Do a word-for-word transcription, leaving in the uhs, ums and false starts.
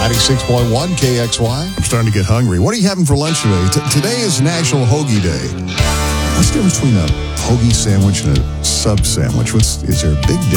ninety-six point one K X Y. I'm starting to get hungry. What are you having for lunch today? T- today is National Hoagie Day. What's the difference between a hoagie sandwich and a sub sandwich? What's, is there a big difference?